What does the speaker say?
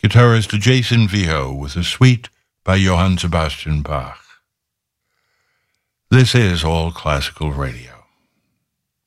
Guitarist Jason Viho with a suite by Johann Sebastian Bach. This is All Classical Radio.